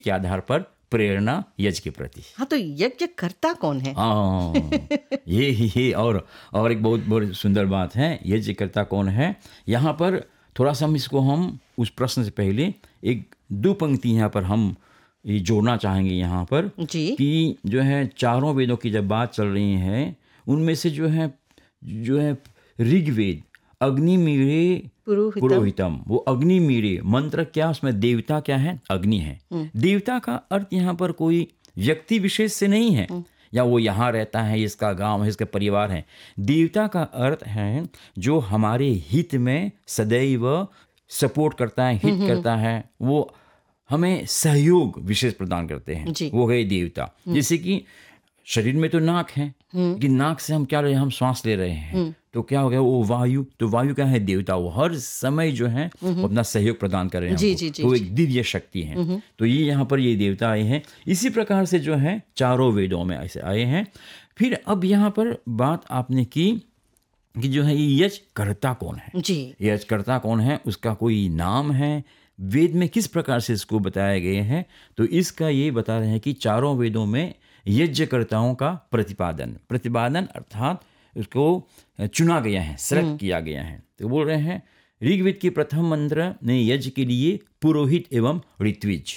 के आधार पर प्रेरणा यज्ञ के प्रति। हाँ, तो यज्ञ करता कौन है? हाँ, ये और एक बहुत बहुत सुंदर बात है, यज्ञ करता कौन है। यहाँ पर थोड़ा सा हम उस प्रश्न से पहले एक दो पंक्ति यहाँ पर हम ये जोड़ना चाहेंगे यहाँ पर जी। कि जो है चारों वेदों की जब बात चल रही है, उनमें से जो है ऋग्वेद अग्निमीरे पुरोहितम, वो अग्निमीरे मंत्र क्या, उसमें देवता क्या है, अग्नि है। देवता का अर्थ यहाँ पर कोई व्यक्ति विशेष से नहीं है, या वो यहाँ रहता है, इसका गांव है, इसका परिवार है। देवता का अर्थ है जो हमारे हित में सदैव सपोर्ट करता है, हित करता है, वो हमें सहयोग विशेष प्रदान करते हैं, वो है देवता। जैसे कि शरीर में तो नाक है, लेकिन नाक से हम क्या रहे हैं, हम श्वास ले रहे हैं, तो क्या हो गया, वो वायु, तो वायु क्या है, देवता। वो हर समय जो है वो अपना सहयोग प्रदान कर रहे हैं, तो एक दिव्य शक्ति है। तो ये यहाँ पर ये देवता आए हैं। इसी प्रकार से जो है चारों वेदों में ऐसे आए हैं। फिर अब यहाँ पर बात आपने की कि जो है ये यज्ञ करता कौन है, यज्ञ करता कौन है, उसका कोई नाम है, वेद में किस प्रकार से इसको बताया गया है। तो इसका ये बता रहे हैं कि चारों वेदों में यज्ञकर्ताओं का प्रतिपादन अर्थात उसको चुना गया है, सेलेक्ट किया गया है। तो बोल रहे हैं ऋग्वेद के प्रथम मंत्र ने यज्ञ के लिए पुरोहित एवं ऋत्विज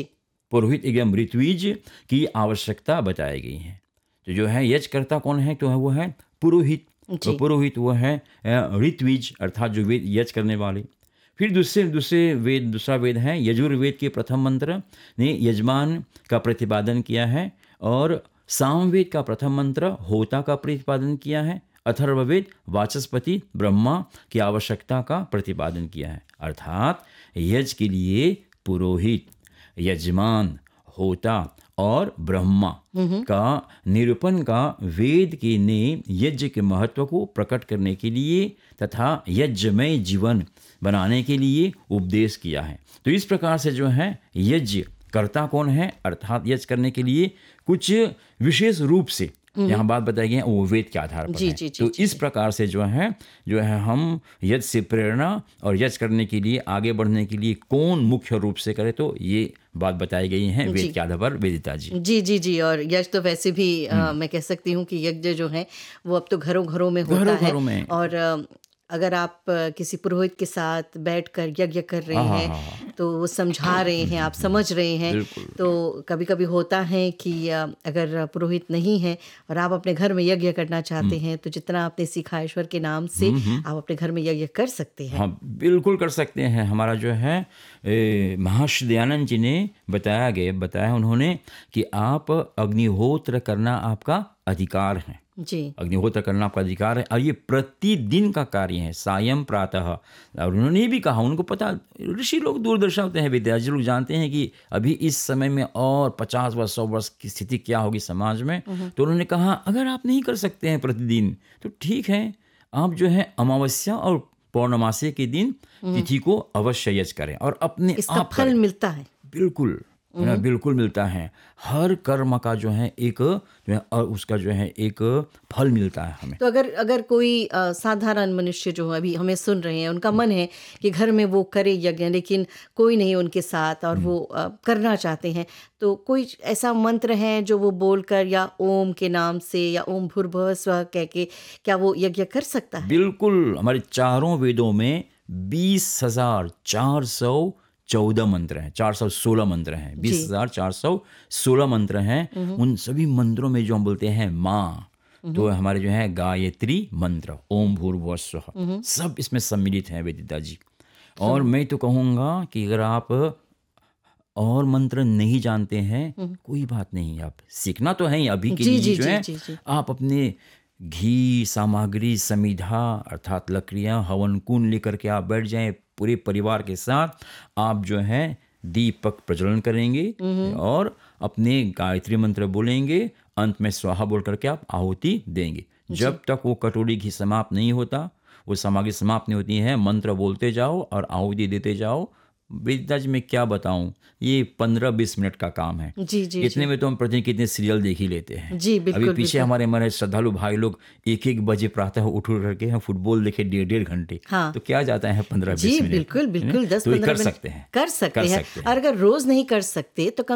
की आवश्यकता बताई गई है। तो जो है यज्ञकर्ता कौन है, तो वो है पुरोहित। तो पुरोहित वो है ऋत्विज अर्थात जो वेद यज्ञ करने वाले। फिर दूसरा वेद है यजुर्वेद के प्रथम मंत्र ने यजमान का प्रतिपादन किया है, और सामवेद का प्रथम मंत्र होता का प्रतिपादन किया है। अथर्ववेद वाचस्पति ब्रह्मा की आवश्यकता का प्रतिपादन किया है। अर्थात यज्ञ के लिए पुरोहित, यजमान, होता और ब्रह्मा का निरूपण का वेद के ने यज्ञ के महत्व को प्रकट करने के लिए तथा यज्ञमय जीवन बनाने के लिए उपदेश किया है। तो इस प्रकार से जो है यज्ञ करता कौन है, अर्थात यज्ञ करने के लिए कुछ विशेष रूप से यहाँ बात बताई गई है, वो वेद के आधार पर है। तो इस प्रकार से जो है हम यज्ञ से प्रेरणा और यज्ञ करने के लिए, आगे बढ़ने के लिए कौन मुख्य रूप से करे, तो ये बात बताई गई है वेद के आधार पर वेदिता जी। जी। और यज्ञ तो वैसे भी मैं कह सकती हूँ कि यज्ञ जो है वो अब तो घरों में होता है। और अगर आप किसी पुरोहित के साथ बैठकर यज्ञ कर रहे हैं तो वो समझा रहे हैं, आप समझ रहे हैं। तो कभी कभी होता है कि अगर पुरोहित नहीं है और आप अपने घर में यज्ञ करना चाहते हैं, तो जितना आपने सीखा ईश्वर के नाम से आप अपने घर में यज्ञ कर सकते हैं। हाँ, बिल्कुल कर सकते हैं। हमारा जो है महर्षि दयानंद जी ने बताया उन्होंने कि आप अग्निहोत्र करना आपका अधिकार है जी। अग्निहोत्र करना आपका अधिकार है, और ये प्रतिदिन का कार्य है, सायं प्रातः। और उन्होंने ये भी कहा, उनको पता, ऋषि लोग दूरदर्शी होते हैं, विद्यार्थी लोग जानते हैं कि अभी इस समय में और 50 वर्ष 100 वर्ष की स्थिति क्या होगी समाज में। तो उन्होंने कहा अगर आप नहीं कर सकते हैं प्रतिदिन, तो ठीक है, आप जो है अमावस्या और पौर्णमासी के दिन तिथि को अवश्य यज्ञ करें, और अपने इसका फल मिलता है। बिल्कुल मिलता है। हर कर्म का जो है एक जो है और उसका जो है एक फल मिलता है हमें। तो अगर कोई साधारण मनुष्य जो अभी हमें सुन रहे हैं, उनका मन है कि घर में वो करे यज्ञ, लेकिन कोई नहीं उनके साथ, और वो करना चाहते हैं, तो कोई ऐसा मंत्र है जो वो बोलकर या ओम के नाम से या ओम भूर्भुवः स्वः कह के क्या वो यज्ञ कर सकता है? बिल्कुल। हमारे चारों वेदों में 20,414 मंत्र हैं, 416 मंत्र हैं, 20,416 मंत्र हैं। उन सभी मंत्रों में जो हम बोलते हैं माँ, तो हमारे जो है गायत्री मंत्र, ओम भूर्भुवः स्वः, सब इसमें सम्मिलित हैं वेदिता जी। और मैं तो कहूँगा कि अगर आप और मंत्र नहीं जानते हैं, कोई बात नहीं, आप सीखना तो है अभी के लिए जो है आप अपने घी सामग्री समिधा अर्थात लकड़ियाँ हवन कुंड लेकर के आप बैठ जाएं, पूरे परिवार के साथ आप जो है दीपक प्रज्वलन करेंगे और अपने गायत्री मंत्र बोलेंगे, अंत में स्वाहा बोल करके आप आहुति देंगे। जब तक वो कटोरी घी समाप्त नहीं होता, वो सामग्री समाप्त नहीं होती है, मंत्र बोलते जाओ और आहुति देते जाओ। वेदिता जी मैं क्या बताऊं, ये 15-20 मिनट का काम है। इतने में तो हम प्रतिदिन कितने सीरियल देख ही लेते हैं। अभी पीछे हमारे श्रद्धालु भाई लोग 1-1 बजे प्रातः उठ करके हम फुटबॉल देखे 1.5 घंटे। तो क्या जाता है 15-20 मिनट। बिल्कुल 10-15 मिनट कर सकते हैं। और अगर रोज नहीं कर सकते तो